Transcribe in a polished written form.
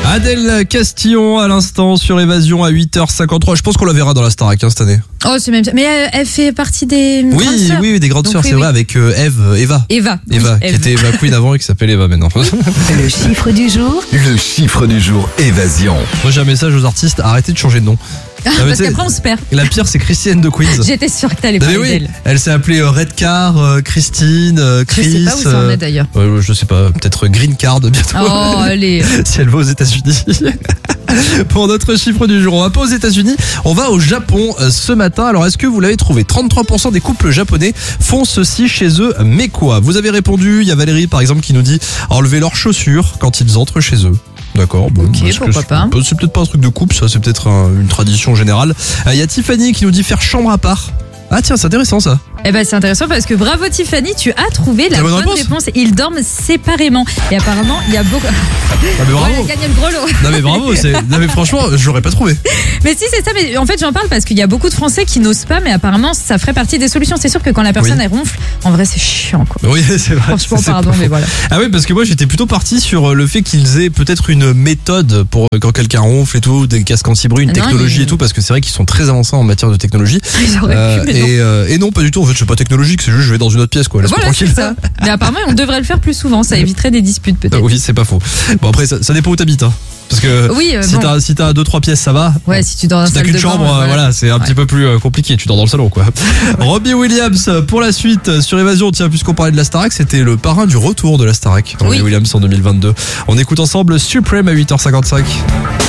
Adèle Castillon à l'instant sur Évasion à 8h53. Je pense qu'on la verra dans la Starac cette année. Oh, c'est même ça. Mais elle fait partie des grandes sœurs. Oui, des grandes Donc, sœurs, oui, c'est oui. vrai, avec Eva, Eve. qui était Eva Queen avant et qui s'appelle Eva maintenant. Le chiffre du jour. Le chiffre du jour, Évasion. Moi j'ai un message aux artistes, arrêtez de changer de nom. Parce qu'après on se perd. La pire c'est Christiane de Queens. J'étais sûre que t'allais Mais parler oui, d'elle. elle s'est appelée Redcar, Christine, Chris. Je sais pas où ça en est d'ailleurs. Je sais pas, peut-être Green Card bientôt. Oh, allez. Si elle va aux États-Unis. Pour notre chiffre du jour, on va pas aux États-Unis, on va au Japon ce matin. Alors est-ce que vous l'avez trouvé? 33% des couples japonais font ceci chez eux, mais quoi? Vous avez répondu, il y a Valérie par exemple qui nous dit enlever leurs chaussures quand ils entrent chez eux. D'accord, bon, Ok, parce que pourquoi pas. c'est peut-être pas un truc de couple, ça c'est peut-être une tradition générale. Il y a Tiffany qui nous dit faire chambre à part. Ah tiens, c'est intéressant ça. Eh ben c'est intéressant parce que bravo Tiffany, tu as trouvé la bonne bonne réponse. réponse. Ils dorment séparément. Et apparemment, il y a beaucoup. Ah mais bravo. Ouais, gagné le gros lot. Non mais bravo, non mais franchement, je l'aurais pas trouvé. Mais si c'est ça, mais en fait j'en parle parce qu'il y a beaucoup de Français qui n'osent pas, mais apparemment ça ferait partie des solutions. C'est sûr que quand la personne Oui. elle ronfle, en vrai c'est chiant quoi. Oui, c'est vrai. Franchement, c'est pardon, pas mais faux. voilà. Ah oui, parce que moi j'étais plutôt parti sur le fait qu'ils aient peut-être une méthode pour quand quelqu'un ronfle et tout, des casques anti-bruit, une Non, technologie mais- et tout, parce que c'est vrai qu'ils sont très avancés en matière de technologie. Ils auraient pu, mais non. Et non, pas du tout. En fait, c'est pas technologique, c'est juste je vais dans une autre pièce quoi. Laisse-moi Voilà, tranquille. c'est ça. Mais apparemment on devrait le faire plus souvent, ça éviterait des disputes peut-être. Oui, c'est pas faux. Bon après, ça dépend où t'habites, hein. Parce que Oui, si bon. t'as 2-3 pièces, ça va. Ouais, si tu dors dans la Si t'as salle qu'une de bain, chambre, voilà, c'est un petit peu plus compliqué. Tu dors dans le salon, quoi. Robbie Williams pour la suite sur Évasion. Tiens, puisqu'on parlait de la Starac, c'était le parrain du retour de la Starac. Robbie Oui. Williams en 2022. On écoute ensemble Supreme à 8h55.